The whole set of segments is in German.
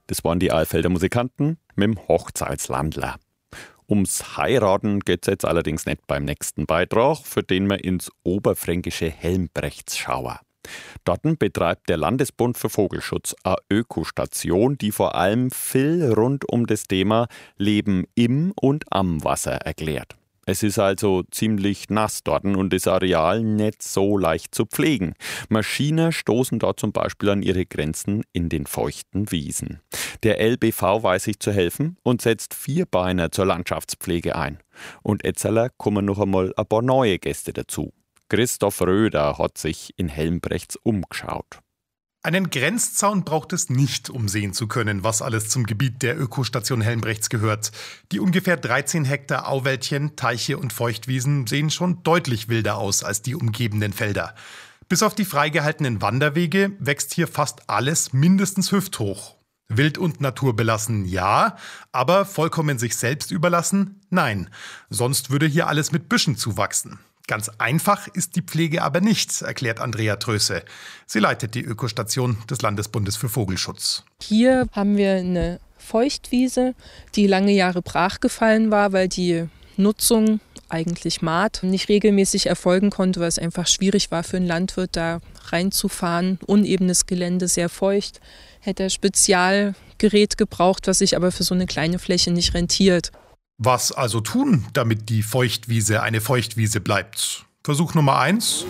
Das waren die Alfelder Musikanten mit dem Hochzeitslandler. Ums Heiraten geht's jetzt allerdings nicht beim nächsten Beitrag, für den wir ins oberfränkische Helmbrechts schauen. Dort betreibt der Landesbund für Vogelschutz eine Ökostation, die vor allem viel rund um das Thema Leben im und am Wasser erklärt. Es ist also ziemlich nass dort und das Areal nicht so leicht zu pflegen. Maschinen stoßen dort zum Beispiel an ihre Grenzen in den feuchten Wiesen. Der LBV weiß sich zu helfen und setzt Vierbeiner zur Landschaftspflege ein. Und jetzt kommen noch einmal ein paar neue Gäste dazu. Christoph Röder hat sich in Helmbrechts umgeschaut. Einen Grenzzaun braucht es nicht, um sehen zu können, was alles zum Gebiet der Ökostation Helmbrechts gehört. Die ungefähr 13 Hektar Auwäldchen, Teiche und Feuchtwiesen sehen schon deutlich wilder aus als die umgebenden Felder. Bis auf die freigehaltenen Wanderwege wächst hier fast alles mindestens hüfthoch. Wild und naturbelassen, ja, aber vollkommen sich selbst überlassen, nein. Sonst würde hier alles mit Büschen zuwachsen. Ganz einfach ist die Pflege aber nicht, erklärt Andrea Tröse. Sie leitet die Ökostation des Landesbundes für Vogelschutz. Hier haben wir eine Feuchtwiese, die lange Jahre brachgefallen war, weil die Nutzung eigentlich Maat nicht regelmäßig erfolgen konnte, weil es einfach schwierig war für einen Landwirt, da reinzufahren. Unebenes Gelände, sehr feucht. Hätte er Spezialgerät gebraucht, was sich aber für so eine kleine Fläche nicht rentiert. Was also tun, damit die Feuchtwiese eine Feuchtwiese bleibt? Versuch Nummer 1.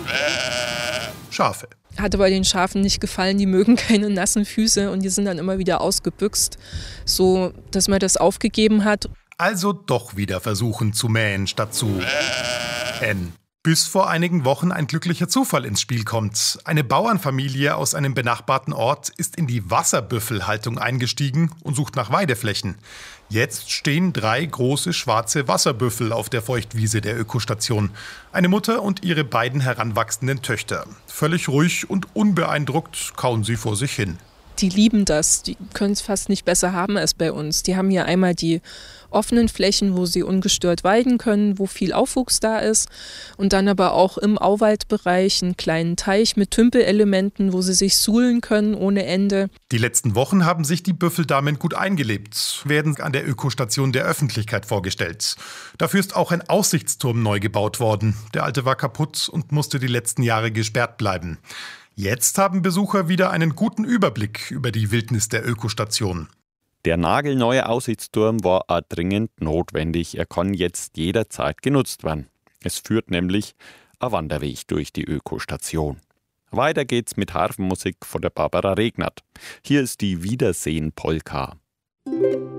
Schafe. Hat aber den Schafen nicht gefallen, die mögen keine nassen Füße und die sind dann immer wieder ausgebüxt, so dass man das aufgegeben hat. Also doch wieder versuchen zu mähen statt zu n. Bis vor einigen Wochen ein glücklicher Zufall ins Spiel kommt. Eine Bauernfamilie aus einem benachbarten Ort ist in die Wasserbüffelhaltung eingestiegen und sucht nach Weideflächen. Jetzt stehen 3 große schwarze Wasserbüffel auf der Feuchtwiese der Ökostation. Eine Mutter und ihre beiden heranwachsenden Töchter. Völlig ruhig und unbeeindruckt kauen sie vor sich hin. Die lieben das, die können es fast nicht besser haben als bei uns. Die haben hier einmal die offenen Flächen, wo sie ungestört weiden können, wo viel Aufwuchs da ist. Und dann aber auch im Auwaldbereich einen kleinen Teich mit Tümpelelementen, wo sie sich suhlen können ohne Ende. Die letzten Wochen haben sich die Büffeldamen gut eingelebt, werden an der Ökostation der Öffentlichkeit vorgestellt. Dafür ist auch ein Aussichtsturm neu gebaut worden. Der alte war kaputt und musste die letzten Jahre gesperrt bleiben. Jetzt haben Besucher wieder einen guten Überblick über die Wildnis der Ökostation. Der nagelneue Aussichtsturm war auch dringend notwendig. Er kann jetzt jederzeit genutzt werden. Es führt nämlich ein Wanderweg durch die Ökostation. Weiter geht's mit Harfenmusik von der Barbara Regnert. Hier ist die Wiedersehen-Polka.